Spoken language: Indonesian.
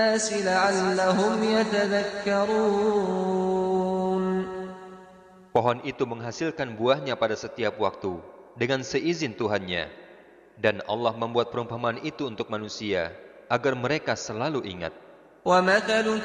لعلهم يتذكرون. Pohon itu menghasilkan buahnya pada setiap waktu dengan seizin Tuhannya. Dan Allah membuat perumpamaan itu untuk manusia agar mereka selalu ingat. ومثل